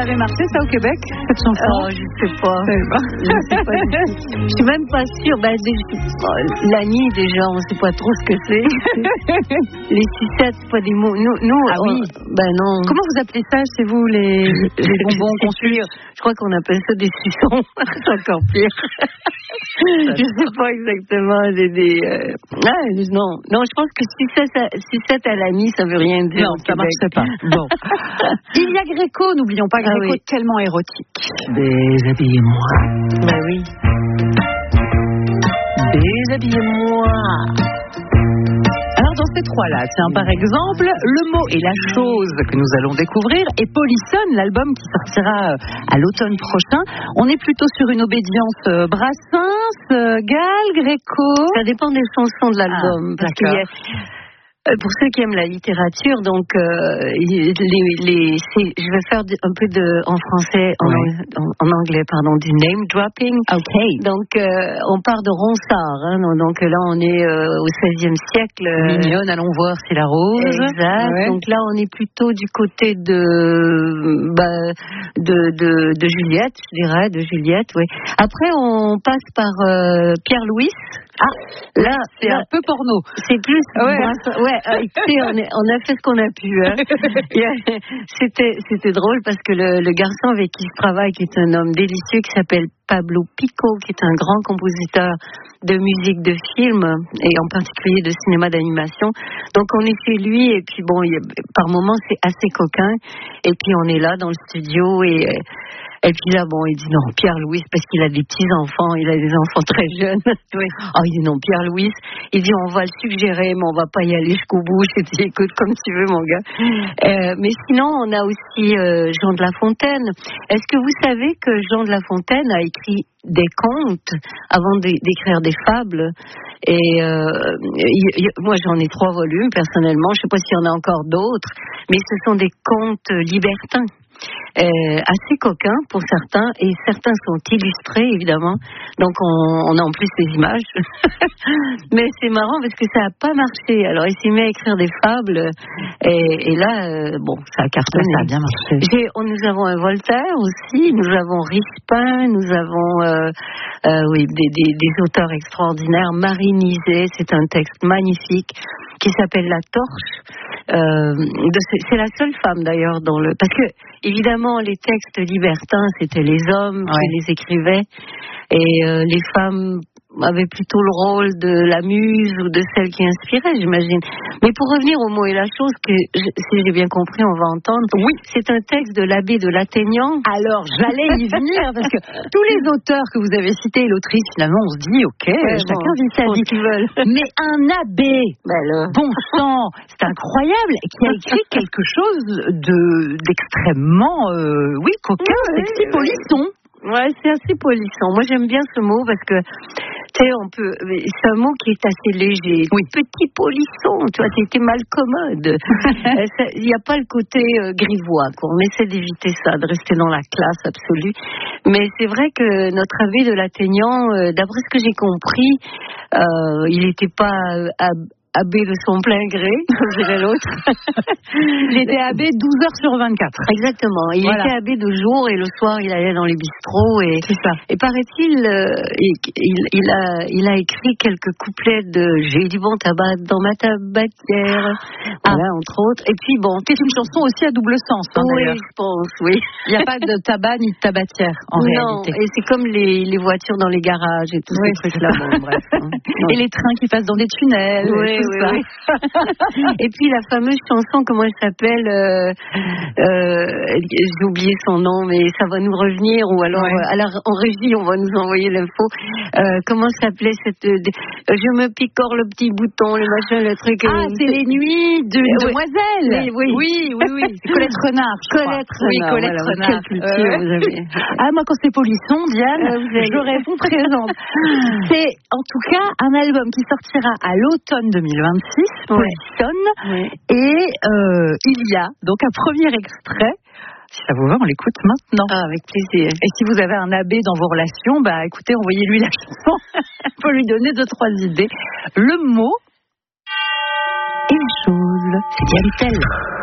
avait marché ça au Québec, cette chanson? Oh, je sais pas. Je sais pas du tout. Je suis même pas sûre. L'Annie, déjà, on sait pas trop ce que c'est. Les sucettes, c'est pas des mots. Nous, ah oui. Non. Comment vous appelez ça chez vous, les bonbons qu'on suce? Je crois qu'on appelle ça des suçons. C'est encore pire. Je sais pas exactement. Non, je pense que sucette à l'Annie, ça veut rien dire. Non, ça marche pas. Bon. Il y a Gréco, n'oublions pas Gréco, tellement érotique. Déshabillez-moi. Bah oui. Déshabillez-moi. Alors dans ces trois-là, tiens, par exemple, le mot et la chose que nous allons découvrir est Polisson, l'album qui sortira à l'automne prochain. On est plutôt sur une obédience Brassens, Gall, Gréco. Ça dépend des chansons de l'album. D'accord. Pour ceux qui aiment la littérature, donc je vais faire un peu en français, en anglais, pardon, du name dropping. Ok. Donc on part de Ronsard, donc là on est au XVIe siècle. Mignonne, allons voir si la rose. Exact. Ouais. Donc là on est plutôt du côté de Juliette, je dirais, de Juliette. Oui. Après on passe par Pierre Louis. Ah, là c'est un peu porno. C'est plus. Écoutez, on a fait ce qu'on a pu. Hein. C'était drôle parce que le garçon avec qui je travaille, qui est un homme délicieux, qui s'appelle Pablo Pico, qui est un grand compositeur de musique de film et en particulier de cinéma d'animation. Donc on est chez lui et puis par moments c'est assez coquin et puis on est là dans le studio et puis là, il dit non, Pierre-Louis, parce qu'il a des petits-enfants, il a des enfants très jeunes. Oui. Il dit non, Pierre-Louis, il dit on va le suggérer, mais on va pas y aller jusqu'au bout. Je dis écoute, comme tu veux, mon gars. Mais sinon, on a aussi Jean de La Fontaine. Est-ce que vous savez que Jean de La Fontaine a écrit des contes avant d'écrire des fables? Et moi, j'en ai 3 volumes, personnellement. Je sais pas s'il y en a encore d'autres, mais ce sont des contes libertins. Assez coquins pour certains et certains sont illustrés évidemment, donc on a en plus des images mais c'est marrant parce que ça n'a pas marché. Alors il s'est mis à écrire des fables et là ça a cartonné, ça a bien marché. Nous avons un Voltaire aussi, nous avons Rispin, nous avons des auteurs extraordinaires. Marie Nizet, c'est un texte magnifique qui s'appelle La Torche. C'est la seule femme d'ailleurs parce que évidemment les textes libertins c'était les hommes qui les écrivaient et les femmes avaient plutôt le rôle de la muse ou de celle qui inspirait, j'imagine. Mais pour revenir au mot et la chose, que si j'ai bien compris, on va entendre. Oui, c'est un texte de l'abbé de Lattaignant. Alors, j'allais y venir, parce que tous les auteurs que vous avez cités, l'autrice, finalement, on se dit, chacun vit sa vie. Mais un abbé, bon sang, c'est incroyable, qui a écrit quelque chose d'extrêmement, coquin, sexy, polisson. Ouais, c'est assez polissant. Moi, j'aime bien ce mot parce que, c'est un mot qui est assez léger. Oui. Petit polisson, c'était mal commode. Il n'y a pas le côté grivois, quoi. On essaie d'éviter ça, de rester dans la classe absolue. Mais c'est vrai que notre abbé de Lattaignant, d'après ce que j'ai compris, il n'était pas abbé de son plein gré, comme dirait l'autre. Il était abbé 12 heures sur 24. Exactement. Il était abbé de jour et le soir, il allait dans les bistrots. C'est ça. Et paraît-il, il a écrit quelques couplets de J'ai du bon tabac dans ma tabatière. Voilà, entre autres. Et puis c'est une chanson aussi à double sens. Oui, je pense, oui. Il n'y a pas de tabac ni de tabatière, en réalité. Non, et c'est comme les voitures dans les garages et tous ces trucs-là. Bref. Et les trains qui passent dans des tunnels. Oui. Et puis la fameuse chanson, comment elle s'appelle, j'ai oublié son nom, mais ça va nous revenir, ou alors en régie on va nous envoyer l'info. Comment s'appelait cette je me picore le petit bouton, le machin, le truc. C'est les nuits d'une demoiselle. Oui. C'est Colette Renard. Colette Renard. Quelle culture vous avez. Moi quand c'est Polisson, Diane, je réponds présente. C'est en tout cas un album qui sortira à l'automne 2026, Polisson, et il y a donc un premier extrait. Si ça vous va, on l'écoute maintenant. Avec plaisir. Et si vous avez un abbé dans vos relations, écoutez, envoyez-lui la chanson. Il faut lui donner 2-3 idées. Le mot et la chose, c'est Diane Tell.